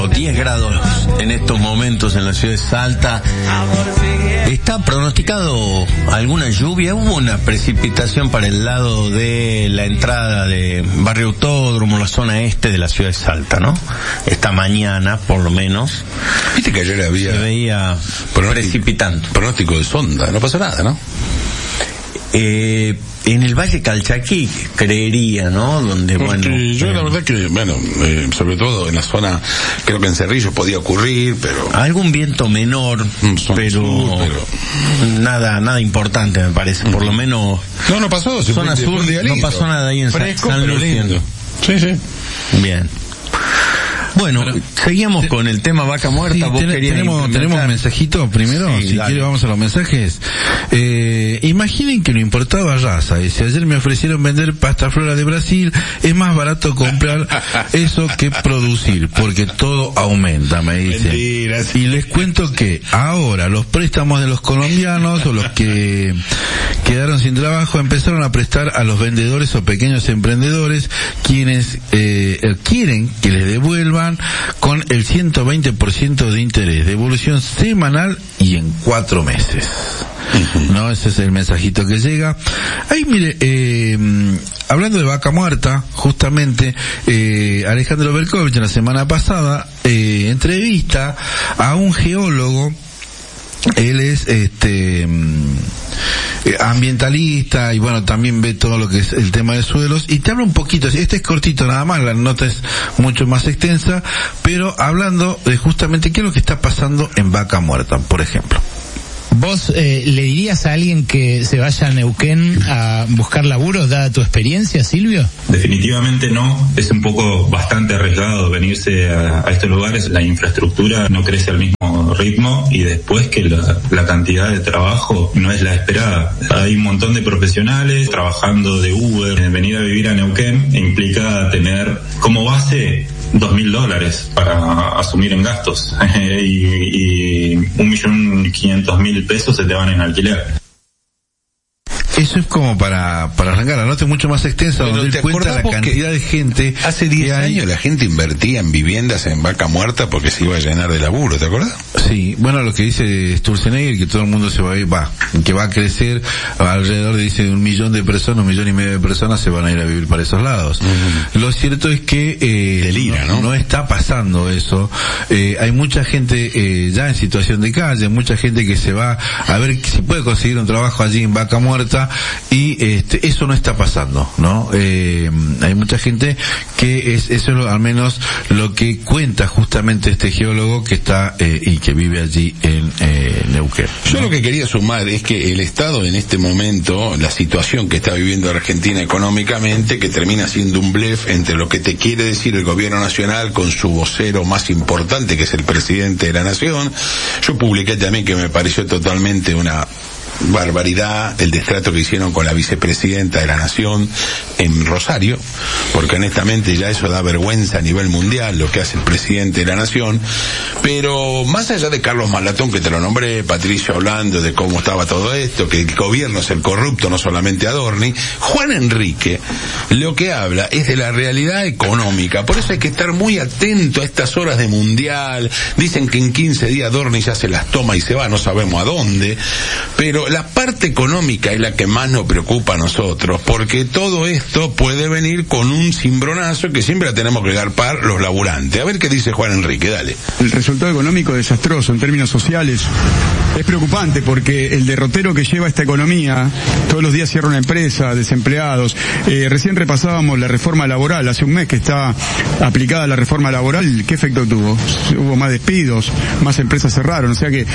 10 grados en estos momentos en la ciudad de Salta. ¿Está pronosticado alguna lluvia? Hubo una precipitación para el lado de la entrada de Barrio Autódromo, la zona este de la ciudad de Salta, ¿no? Esta mañana, por lo menos. Viste que ayer había... se veía precipitando. Pronóstico de sonda, no pasó nada, ¿no? En el Valle Calchaquí, creería, ¿no? Donde, porque bueno... Yo la verdad que, sobre todo en la zona, creo que en Cerrillo podía ocurrir, pero... algún viento menor, pero nada importante, me parece, por lo menos... No pasó. Zona sur, no pasó nada ahí en San Luis. Sí. Bien. Bueno, seguimos con el tema vaca muerta. Sí, tenemos un mensajito primero, sí, si quiere vamos a los mensajes. Imaginen que no importaba raza, dice, ayer me ofrecieron vender pasta flora de Brasil, es más barato comprar eso que producir, porque todo aumenta, me dice. Mentira, sí. Y les cuento que ahora los préstamos de los colombianos o los que quedaron sin trabajo empezaron a prestar a los vendedores o pequeños emprendedores, quienes quieren que les devuelvan con el 120% de interés, devolución semanal y en 4 meses. No, ese es el mensajito que llega. Ahí mire, hablando de vaca muerta, justamente, Alejandro Berkovich la semana pasada, entrevista a un geólogo. Él es ambientalista y bueno, también ve todo lo que es el tema de suelos y te habla un poquito, este es cortito nada más, la nota es mucho más extensa, pero hablando de justamente qué es lo que está pasando en vaca muerta, por ejemplo. ¿Vos le dirías a alguien que se vaya a Neuquén a buscar laburo, dada tu experiencia, Silvio? Definitivamente no, es un poco bastante arriesgado venirse a estos lugares, la infraestructura no crece al mismo ritmo y después que la cantidad de trabajo no es la esperada. Hay un montón de profesionales trabajando de Uber, venir a vivir a Neuquén implica tener como base $2.000 para asumir en gastos y 1.500.000 pesos se te van en alquiler. Eso es como para arrancar, la nota es mucho más extensa, pero donde él cuenta la cantidad de gente. Hace 10 años la gente invertía en viviendas en vaca muerta porque se iba a llenar de laburo, ¿te acuerdas? Sí, bueno, lo que dice Sturzenegger, que todo el mundo se va a ir, que va a crecer alrededor de, dice, 1 millón de personas, 1,5 millones de personas se van a ir a vivir para esos lados. Lo cierto es que delira, ¿no? Está pasando eso. Hay mucha gente ya en situación de calle, mucha gente que se va a ver si puede conseguir un trabajo allí en vaca muerta y eso no está pasando, ¿no? Hay mucha gente que eso es al menos lo que cuenta justamente este geólogo que está y que vive allí en Neuquén, ¿no? Yo lo que quería sumar es que el Estado en este momento, la situación que está viviendo Argentina económicamente, que termina siendo un blef entre lo que te quiere decir el gobierno nacional con su vocero más importante, que es el presidente de la nación. Yo publiqué también que me pareció totalmente una barbaridad el destrato que hicieron con la vicepresidenta de la nación en Rosario, porque honestamente ya eso da vergüenza a nivel mundial lo que hace el presidente de la nación. Pero más allá de Carlos Malatón, que te lo nombré, Patricio hablando de cómo estaba todo esto, que el gobierno es el corrupto, no solamente Adorni, Juan Enrique lo que habla es de la realidad económica. Por eso hay que estar muy atento a estas horas de mundial. Dicen que en 15 días Adorni ya se las toma y se va, no sabemos a dónde, pero la parte económica es la que más nos preocupa a nosotros, porque todo esto puede venir con un cimbronazo que siempre la tenemos que garpar los laburantes. A ver qué dice Juan Enrique, dale. El resultado económico es desastroso en términos sociales. Es preocupante porque el derrotero que lleva esta economía, todos los días cierra una empresa, desempleados. Recién repasábamos la reforma laboral, hace un mes que está aplicada la reforma laboral, ¿qué efecto tuvo? Hubo más despidos, más empresas cerraron, o sea que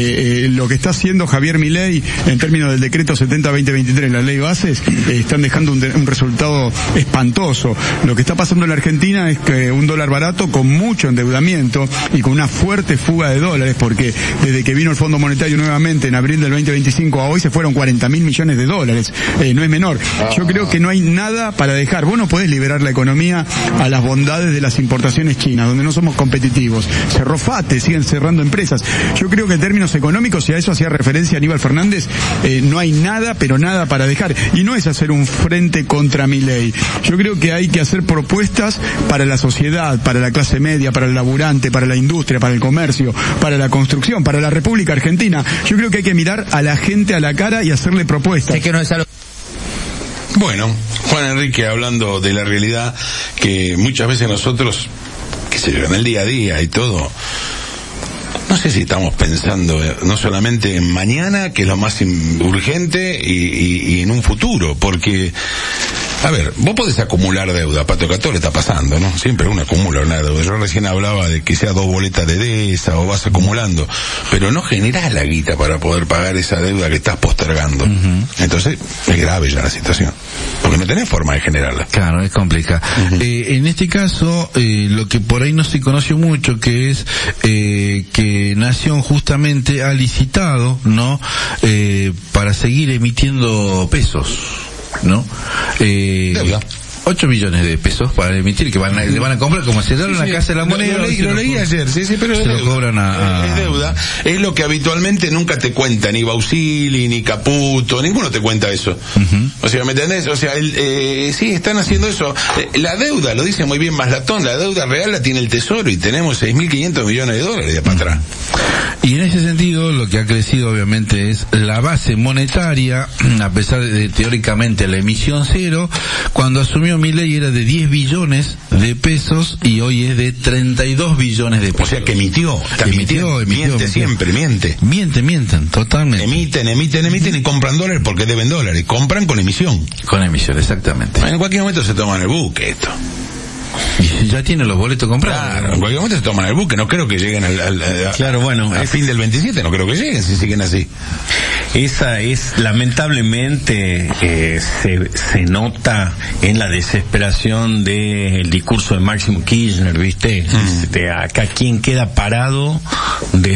lo que está haciendo Javier Milei en términos del decreto 70-2023, la ley bases, están dejando un resultado espantoso. Lo que está pasando en la Argentina es que un dólar barato con mucho endeudamiento y con una fuerte fuga de dólares, porque desde que vino el Fondo Monetario nuevamente en abril del 2025 a hoy se fueron 40.000 millones de dólares, no es menor. Yo creo que no hay nada para dejar. Vos no podés liberar la economía a las bondades de las importaciones chinas, donde no somos competitivos. Cerró FATE, siguen cerrando empresas. Yo creo que en términos económicos, y a eso hacía referencia Aníbal Fernández, no hay nada, pero nada para dejar. Y no es hacer un frente contra Milei. Yo creo que hay que hacer propuestas para la sociedad, para la clase media, para el laburante, para la industria, para el comercio, para la construcción, para la República Argentina. Yo creo que hay que mirar a la gente a la cara y hacerle propuestas. Es que no es algo... Bueno, Juan Enrique hablando de la realidad que muchas veces nosotros, qué sé yo, en el día a día y todo, no sé si estamos pensando no solamente en mañana, que es lo más urgente, y en un futuro, porque, a ver, vos podés acumular deuda, Pato, que a todo le está pasando, ¿no? Siempre uno acumula una deuda. Yo recién hablaba de que sea 2 boletas de DESA o vas acumulando, pero no generás la guita para poder pagar esa deuda que estás postergando. Entonces, es grave ya la situación, porque no tenés forma de generarla. Claro, es complicado. En este caso, lo que por ahí no se conoció mucho, que es que Nación justamente ha licitado, ¿no? Para seguir emitiendo pesos, ¿no? Deuda. 8 millones de pesos para emitir, que le van a comprar, como se dan la Casa de la Moneda. Lo leí ayer, pero se lo cobran es deuda. Es lo que habitualmente nunca te cuenta, ni Bausili, ni Caputo, ninguno te cuenta eso. O sea, ¿me entendés? O sea, sí, están haciendo eso. La deuda, lo dice muy bien Maslatón, la deuda real la tiene el Tesoro y tenemos 6.500 millones de dólares de para atrás. Y en ese sentido, lo que ha crecido obviamente es la base monetaria, a pesar de teóricamente la emisión cero. Cuando asumió Milei era de 10 billones de pesos y hoy es de 32 billones de pesos. O sea que emitió. Siempre, miente. Mienten, totalmente. Emiten y compran dólares porque deben dólares. Compran con emisión. Con emisión, exactamente. En cualquier momento se toman el buque esto. Y ya tiene los boletos comprados. Claro, en cualquier momento se toman el buque, no creo que lleguen al fin del 27, no creo que lleguen si siguen así. Esa es, lamentablemente, se nota en la desesperación del discurso de Máximo Kirchner, ¿viste? Acá quien queda parado de